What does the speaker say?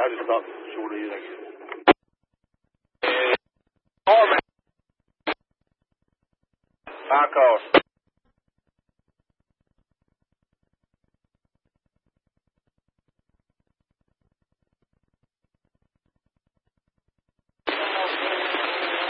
I just thought short of anything. My car.